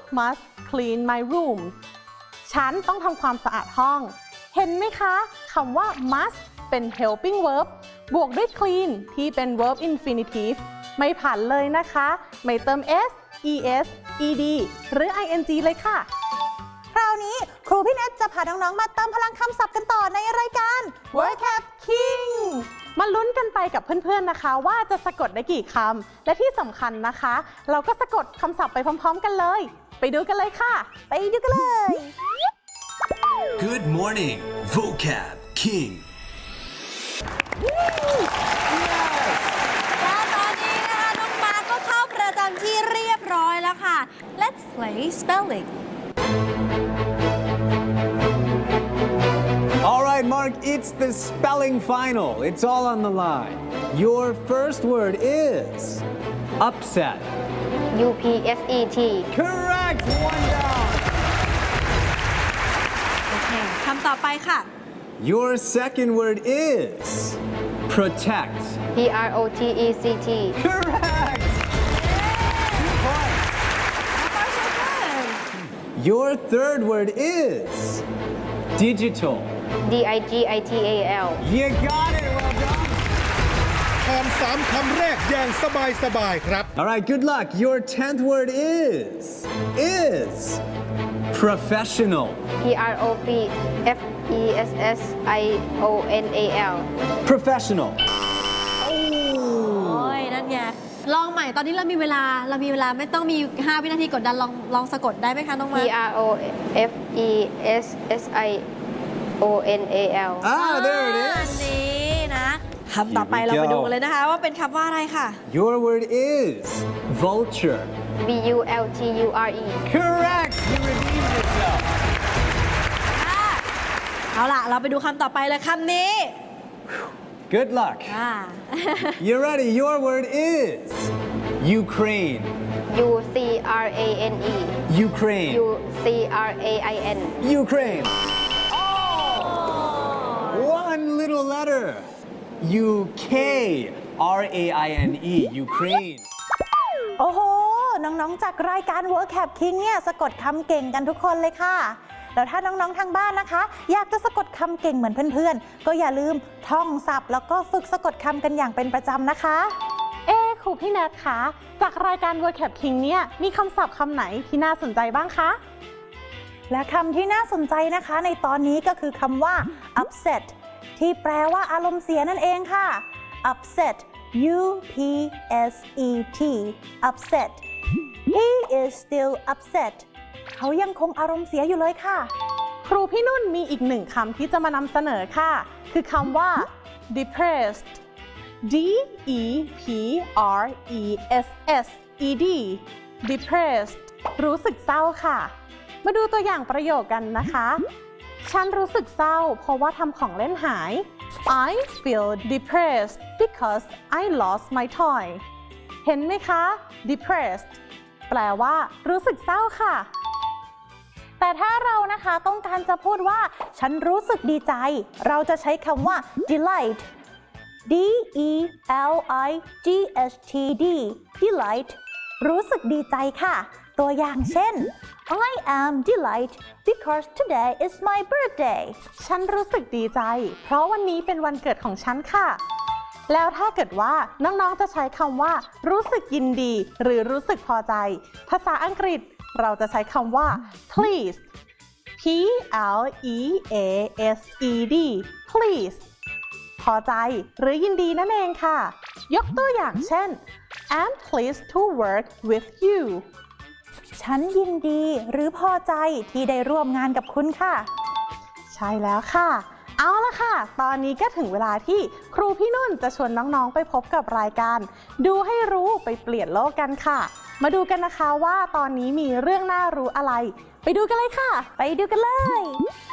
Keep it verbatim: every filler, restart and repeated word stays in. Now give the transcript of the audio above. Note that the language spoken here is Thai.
must clean my room ฉันต้องทำความสะอาดห้องเห็นไหมคะคำว่า must เป็น helping verb บวกด้วย clean ที่เป็น verb infinitive ไม่ผันเลยนะคะไม่เติม s es ed หรือ ing เลยค่ะคราวนี้ครูพี่เนทจะพาน้องๆมาเติมพลังคำศัพท์กันต่อในรายการ Vocab King มาลุ้นกันไปกับเพื่อนๆนะคะว่าจะสะกดได้กี่คำและที่สำคัญนะคะเราก็สะกดคำศัพท์ไปพร้อมๆกันเลยไปดูกันเลยค่ะไปดูกันเลย Good morning Vocab King และตอนนี้นะคะน้องมาร์คก็เข้าประจำที่เรียบร้อยแล้วค่ะ Let's play spelling All right, Mark, it's the spelling final. It's all on the line. Your first word is upset. U P S E T Correct. One down. โอเคคำต่อไปค่ะ Your second word is protect. P R O T E C T Correct. Two points. Your third word is digital. D I G I T A L You got it. Well done. ผ่านสามคำแรกอย่างสบายๆครับ All right, good luck. Your tenth word is is professional. P R O F F E S S I O N A L Professional. โอ้ยนั่นไงลองใหม่ตอนนี้เรามีเวลาเรามีเวลาไม่ต้องมีห้าวินาทีกดดันลองลองสะกดได้ไหมคะน้องมา P R O F E S S I O N A L Ah, there it อัน is. นี้นะคำต่อไป Here we เราไป go. ดูกันเลยนะคะว่าเป็นคำว่าอะไรค่ะ Your word is vulture. V U L T U R E Correct. You redeemed yourself. เอาล่ะเราไปดูคำต่อไปเลยคำนี้ Good luck. อ่า You ready? Your word is Ukraine. U C R A N E Ukraine. U C R A I N Ukraine. One little letter. U K R A I N E. Ukraine. โอ้โห น้องๆ จากรายการ Vocab King เนี่ยสะกดคำเก่งกันทุกคนเลยค่ะ แล้วถ้าน้องๆ ทางบ้านนะคะ อยากจะสะกดคำเก่งเหมือนเพื่อนๆ ก็อย่าลืมท่องศัพท์แล้วก็ฝึกสะกดคำกันอย่างเป็นประจำนะคะเอ๊ครูพี่แนทคะจากรายการ Vocab King เนี่ยมีคำศัพท์คำไหนที่น่าสนใจบ้างคะและคำที่น่าสนใจนะคะในตอนนี้ก็คือคำว่า upset ที่แปลว่าอารมณ์เสียนั่นเองค่ะ upset U P S E T upset He is still upset เขายังคงอารมณ์เสียอยู่เลยค่ะครูพี่นุ่นมีอีกหนึ่งคำที่จะมานำเสนอค่ะคือคำว่า depressed D E P R E S S E D depressed รู้สึกเศร้าค่ะมาดูตัวอย่างประโยคกันนะคะฉันรู้สึกเศร้าเพราะว่าทำของเล่นหาย I feel depressed because I lost my toy เห็นไหมคะ depressed แปลว่ารู้สึกเศร้าค่ะแต่ถ้าเรานะคะต้องการจะพูดว่าฉันรู้สึกดีใจเราจะใช้คำว่า delight D E L I G H T D delight รู้สึกดีใจค่ะตัวอย่างเช่น I am delight because today is my birthday ฉันรู้สึกดีใจเพราะวันนี้เป็นวันเกิดของฉันค่ะแล้วถ้าเกิดว่าน้องๆจะใช้คำว่ารู้สึกยินดีหรือรู้สึกพอใจภาษาอังกฤษเราจะใช้คำว่า pleased P L E A S E D pleased พอใจหรือยินดีนั่นเองค่ะยกตัวอย่างเช่น I'm pleased to work with you ฉันยินดีหรือพอใจที่ได้ร่วมงานกับคุณค่ะใช่แล้วค่ะเอาละค่ะตอนนี้ก็ถึงเวลาที่ครูพี่นุ่นจะชวนน้องๆไปพบกับรายการดูให้รู้ไปเปลี่ยนโลกกันค่ะมาดูกันนะคะว่าตอนนี้มีเรื่องน่ารู้อะไรไปดูกันเลยค่ะไปดูกันเลย